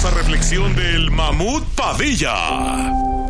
poderosa reflexión del Mamut Padilla.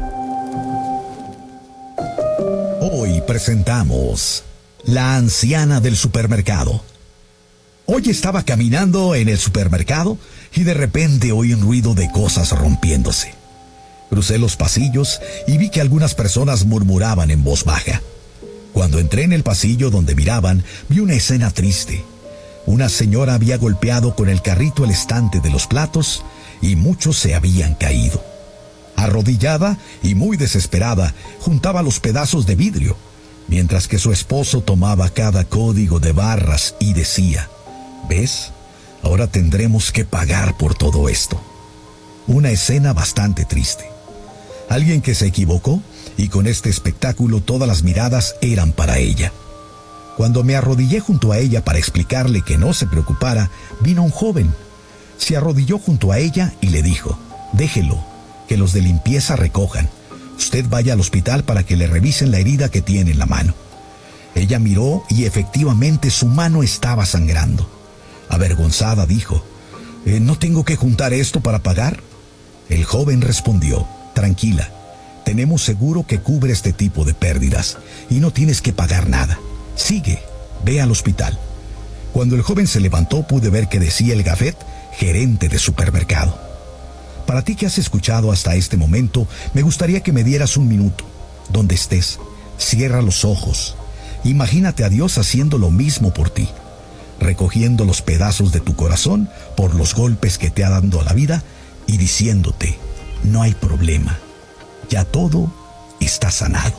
Hoy presentamos La anciana del supermercado. Hoy estaba caminando en el supermercado y de repente oí un ruido de cosas rompiéndose. Crucé los pasillos y vi que algunas personas murmuraban en voz baja. Cuando entré en el pasillo donde miraban, vi una escena triste. Una señora había golpeado con el carrito el estante de los platos y muchos se habían caído. Arrodillada y muy desesperada, juntaba los pedazos de vidrio, mientras que su esposo tomaba cada código de barras y decía: ¿ves? Ahora tendremos que pagar por todo esto. Una escena bastante triste. Alguien que se equivocó y con este espectáculo todas las miradas eran para ella. Cuando me arrodillé junto a ella para explicarle que no se preocupara, vino un joven. Se arrodilló junto a ella y le dijo: déjelo, que los de limpieza recojan. Usted vaya al hospital para que le revisen la herida que tiene en la mano. Ella miró y efectivamente su mano estaba sangrando. Avergonzada dijo: ¿no tengo que juntar esto para pagar? El joven respondió: tranquila, tenemos seguro que cubre este tipo de pérdidas y no tienes que pagar nada. Sigue, ve al hospital. Cuando el joven se levantó pude ver que decía el gafet gerente de supermercado. Para ti que has escuchado hasta este momento, me gustaría que me dieras un minuto. Donde estés, cierra los ojos. Imagínate a Dios haciendo lo mismo por ti, recogiendo los pedazos de tu corazón por los golpes que te ha dado la vida y diciéndote: no hay problema, ya todo está sanado.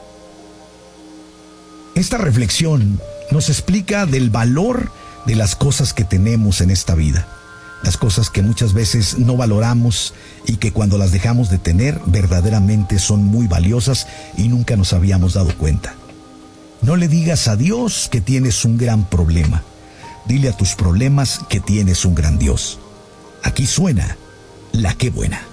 Esta reflexión nos explica del valor de las cosas que tenemos en esta vida, las cosas que muchas veces no valoramos y que cuando las dejamos de tener verdaderamente son muy valiosas y nunca nos habíamos dado cuenta. No le digas a Dios que tienes un gran problema, dile a tus problemas que tienes un gran Dios. Aquí suena La Qué Buena.